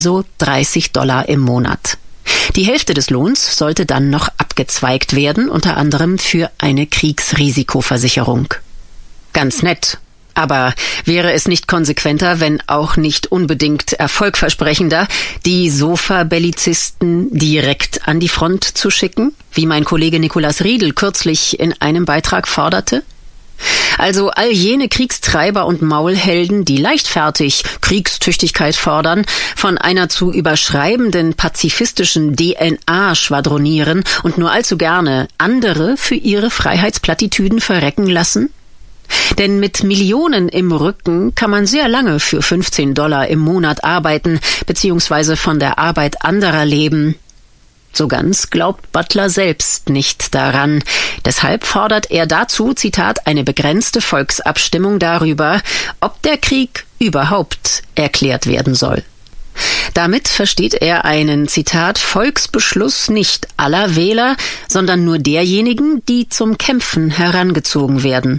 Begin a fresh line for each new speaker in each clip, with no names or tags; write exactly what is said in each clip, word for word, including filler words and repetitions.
so dreißig Dollar im Monat. Die Hälfte des Lohns sollte dann noch abgezweigt werden, unter anderem für eine Kriegsrisikoversicherung. Ganz nett. Aber wäre es nicht konsequenter, wenn auch nicht unbedingt erfolgversprechender, die Sofa-Bellizisten direkt an die Front zu schicken, wie mein Kollege Nikolaus Riedl kürzlich in einem Beitrag forderte? Also all jene Kriegstreiber und Maulhelden, die leichtfertig Kriegstüchtigkeit fordern, von einer zu überschreibenden pazifistischen D N A schwadronieren und nur allzu gerne andere für ihre Freiheitsplattitüden verrecken lassen? Denn mit Millionen im Rücken kann man sehr lange für fünfzehn Dollar im Monat arbeiten, beziehungsweise von der Arbeit anderer leben. So ganz glaubt Butler selbst nicht daran. Deshalb fordert er dazu, Zitat, eine begrenzte Volksabstimmung darüber, ob der Krieg überhaupt erklärt werden soll. Damit versteht er einen, Zitat, Volksbeschluss nicht aller Wähler, sondern nur derjenigen, die zum Kämpfen herangezogen werden.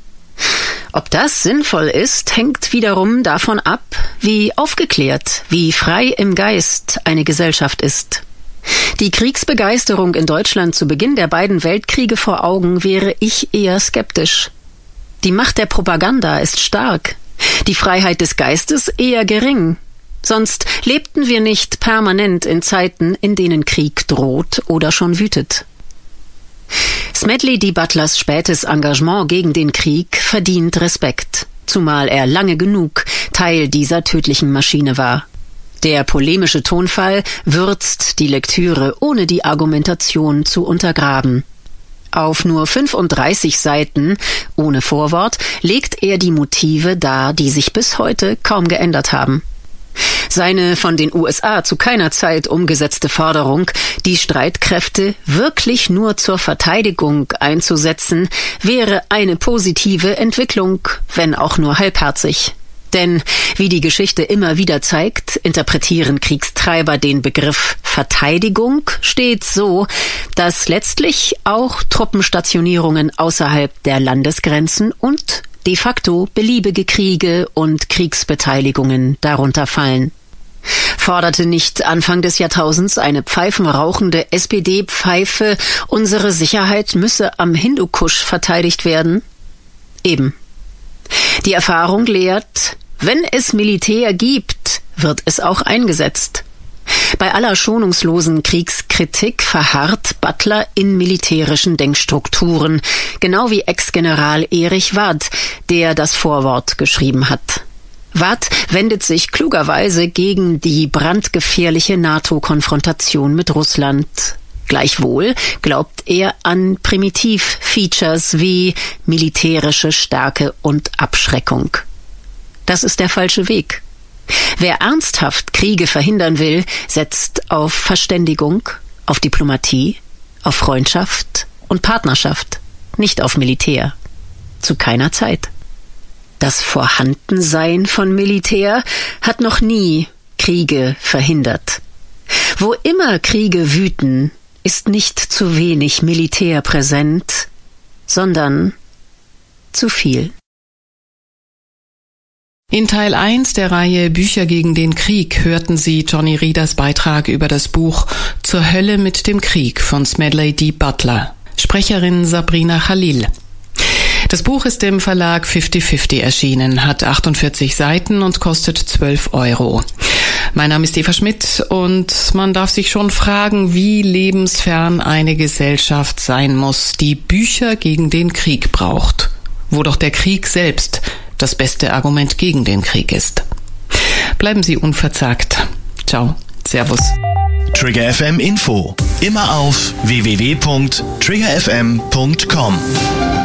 Ob das sinnvoll ist, hängt wiederum davon ab, wie aufgeklärt, wie frei im Geist eine Gesellschaft ist. Die Kriegsbegeisterung in Deutschland zu Beginn der beiden Weltkriege vor Augen wäre ich eher skeptisch. Die Macht der Propaganda ist stark, die Freiheit des Geistes eher gering. Sonst lebten wir nicht permanent in Zeiten, in denen Krieg droht oder schon wütet. Smedley D. Butlers spätes Engagement gegen den Krieg verdient Respekt, zumal er lange genug Teil dieser tödlichen Maschine war. Der polemische Tonfall würzt die Lektüre, ohne die Argumentation zu untergraben. Auf nur fünfunddreißig Seiten, ohne Vorwort, legt er die Motive dar, die sich bis heute kaum geändert haben. Seine von den U S A zu keiner Zeit umgesetzte Forderung, die Streitkräfte wirklich nur zur Verteidigung einzusetzen, wäre eine positive Entwicklung, wenn auch nur halbherzig. Denn, wie die Geschichte immer wieder zeigt, interpretieren Kriegstreiber den Begriff Verteidigung stets so, dass letztlich auch Truppenstationierungen außerhalb der Landesgrenzen und de facto beliebige Kriege und Kriegsbeteiligungen darunter fallen. Forderte nicht Anfang des Jahrtausends eine pfeifenrauchende S P D-Pfeife, unsere Sicherheit müsse am Hindukusch verteidigt werden? Eben. Die Erfahrung lehrt, wenn es Militär gibt, wird es auch eingesetzt. Bei aller schonungslosen Kriegskritik verharrt Butler in militärischen Denkstrukturen, genau wie Ex-General Erich Watt, der das Vorwort geschrieben hat. Watt wendet sich klugerweise gegen die brandgefährliche NATO-Konfrontation mit Russland. Gleichwohl glaubt er an Primitiv-Features wie militärische Stärke und Abschreckung. Das ist der falsche Weg. Wer ernsthaft Kriege verhindern will, setzt auf Verständigung, auf Diplomatie, auf Freundschaft und Partnerschaft, nicht auf Militär. Zu keiner Zeit. Das Vorhandensein von Militär hat noch nie Kriege verhindert. Wo immer Kriege wüten, ist nicht zu wenig Militär präsent, sondern zu viel.
In Teil eins der Reihe Bücher gegen den Krieg hörten Sie Johnny Rieders Beitrag über das Buch Zur Hölle mit dem Krieg von Smedley D. Butler. Sprecherin Sabrina Khalil. Das Buch ist im Verlag fifty fifty erschienen, hat achtundvierzig Seiten und kostet zwölf Euro. Mein Name ist Eva Schmidt und man darf sich schon fragen, wie lebensfern eine Gesellschaft sein muss, die Bücher gegen den Krieg braucht, wo doch der Krieg selbst das beste Argument gegen den Krieg ist. Bleiben Sie unverzagt. Ciao. Servus.
Trigger F M Info. Immer auf w w w punkt trigger f m punkt com.